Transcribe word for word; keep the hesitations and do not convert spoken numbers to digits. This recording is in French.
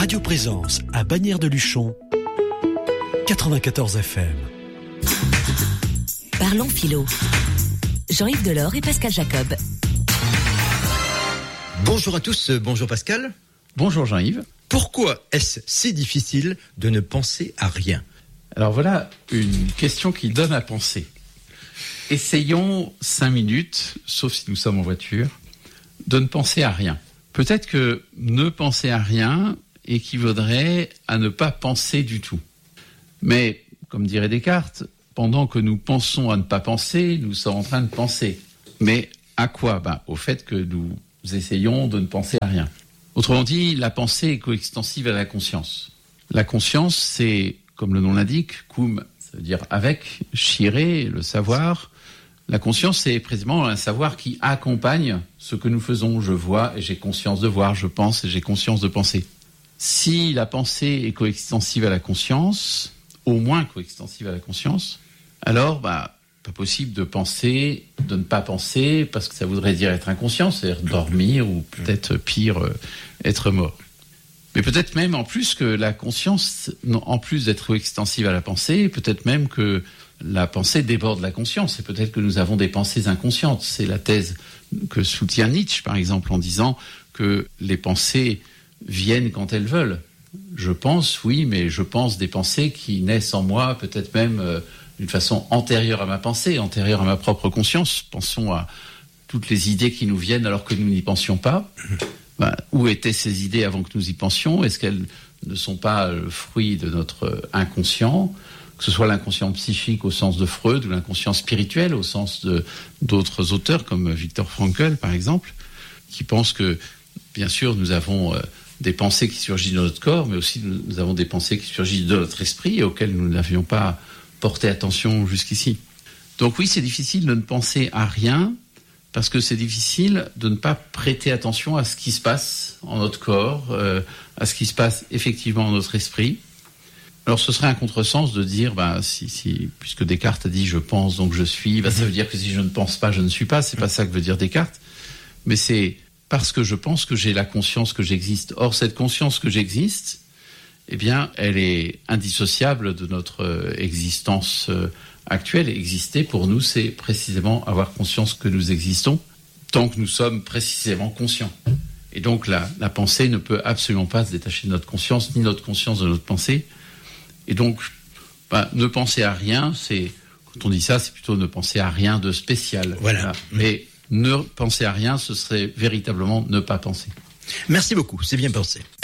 Radio Présence à Bagnères-de-Luchon, quatre-vingt-quatorze F M. Parlons philo. Jean-Yves Delors et Pascal Jacob. Bonjour à tous, bonjour Pascal. Bonjour Jean-Yves. Pourquoi est-ce si difficile de ne penser à rien ? Alors voilà une question qui donne à penser. Essayons cinq minutes, sauf si nous sommes en voiture, de ne penser à rien. Peut-être que ne penser à rien équivaudrait à ne pas penser du tout. Mais, comme dirait Descartes, pendant que nous pensons à ne pas penser, nous sommes en train de penser. Mais à quoi ? Ben, au fait que nous essayons de ne penser à rien. Autrement dit, la pensée est coextensive à la conscience. La conscience, c'est, comme le nom l'indique, cum, ça veut dire avec, scire, le savoir. La conscience, c'est précisément un savoir qui accompagne ce que nous faisons. Je vois et j'ai conscience de voir, je pense et j'ai conscience de penser. Si la pensée est coextensive à la conscience, au moins coextensive à la conscience, alors, bah, pas possible de penser, de ne pas penser, parce que ça voudrait dire être inconscient, c'est-à-dire dormir ou peut-être pire, euh, être mort. Mais peut-être même en plus que la conscience, en plus d'être coextensive à la pensée, peut-être même que la pensée déborde la conscience, et peut-être que nous avons des pensées inconscientes. C'est la thèse que soutient Nietzsche, par exemple, en disant que les pensées viennent quand elles veulent. Je pense, oui, mais je pense des pensées qui naissent en moi, peut-être même euh, d'une façon antérieure à ma pensée, antérieure à ma propre conscience. Pensons à toutes les idées qui nous viennent alors que nous n'y pensions pas. Ben, où étaient ces idées avant que nous y pensions ? Est-ce qu'elles ne sont pas le fruit de notre inconscient ? Que ce soit l'inconscient psychique au sens de Freud ou l'inconscient spirituel au sens de d'autres auteurs comme Viktor Frankl, par exemple, qui pensent que, bien sûr, nous avons euh, des pensées qui surgissent de notre corps, mais aussi nous, nous avons des pensées qui surgissent de notre esprit et auxquelles nous n'avions pas porté attention jusqu'ici. Donc oui, c'est difficile de ne penser à rien, parce que c'est difficile de ne pas prêter attention à ce qui se passe en notre corps, euh, à ce qui se passe effectivement en notre esprit. Alors ce serait un contresens de dire, bah, si, si, puisque Descartes a dit « je pense donc je suis bah, », ça veut dire que si je ne pense pas, je ne suis pas. C'est pas ça que veut dire Descartes. Mais c'est parce que je pense que j'ai la conscience que j'existe. Or, cette conscience que j'existe, eh bien, elle est indissociable de notre existence actuelle. Exister, pour nous, c'est précisément avoir conscience que nous existons, tant que nous sommes précisément conscients. Et donc, la, la pensée ne peut absolument pas se détacher de notre conscience, ni notre conscience de notre pensée. Et donc, bah, ne penser à rien, c'est, quand on dit ça, c'est plutôt ne penser à rien de spécial. Voilà. Voilà. Mais ne penser à rien, ce serait véritablement ne pas penser. Merci beaucoup, c'est bien pensé.